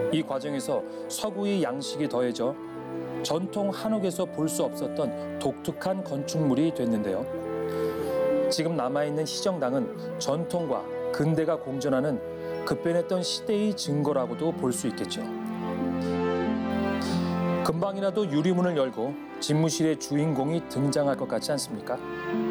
이 과정에서 서구의 양식이 더해져 전통 한옥에서 볼 수 없었던 독특한 건축물이 됐는데요. 지금 남아있는 희정당은 전통과 근대가 공존하는 급변했던 시대의 증거라고도 볼 수 있겠죠. 금방이라도 유리문을 열고 집무실의 주인공이 등장할 것 같지 않습니까?